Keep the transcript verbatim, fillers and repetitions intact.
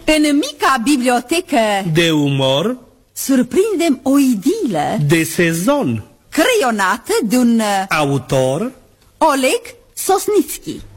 În mica bibliotecă de umor surprindem o idilă de sezon creionată de un autor Oleg Sosnitski.